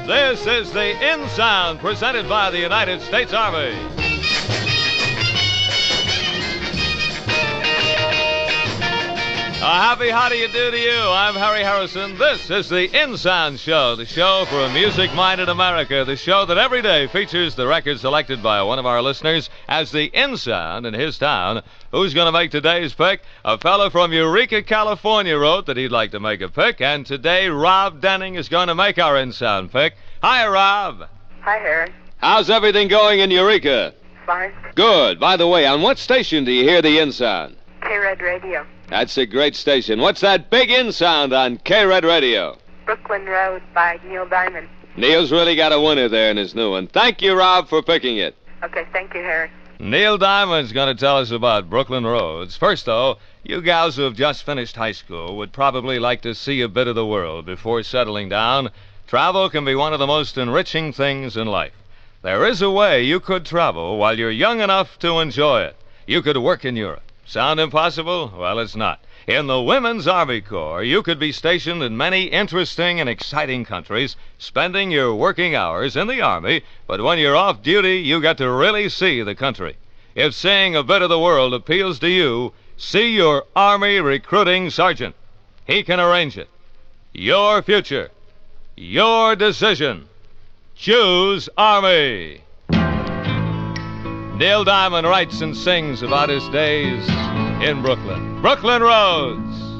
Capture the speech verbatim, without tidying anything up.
This is the In Sound presented by the United States Army. A happy how do you do to you. I'm Harry Harrison. This is the In Sound Show, the show for a music-minded America, the show that every day features the record selected by one of our listeners as the In Sound in his town. Who's going to make today's pick? A fellow from Eureka, California wrote that he'd like to make a pick, and today Rob Denning is going to make our In Sound pick. Hi, Rob. Hi, Harry. How's everything going in Eureka? Fine. Good. By the way, on what station do you hear the In Sound? K-Red Radio. That's a great station. What's that big In Sound on K-Red Radio? Brooklyn Road by Neil Diamond. Neil's really got a winner there in his new one. Thank you, Rob, for picking it. Okay, thank you, Harry. Neil Diamond's going to tell us about Brooklyn Roads. First, though, you gals who have just finished high school would probably like to see a bit of the world before settling down. Travel can be one of the most enriching things in life. There is a way you could travel while you're young enough to enjoy it. You could work in Europe. Sound impossible? Well, it's not. In the Women's Army Corps, you could be stationed in many interesting and exciting countries, spending your working hours in the Army, but when you're off duty, you get to really see the country. If seeing a bit of the world appeals to you, see your Army recruiting sergeant. He can arrange it. Your future. Your decision. Choose Army. Neil Diamond writes and sings about his days in Brooklyn. Brooklyn Roads.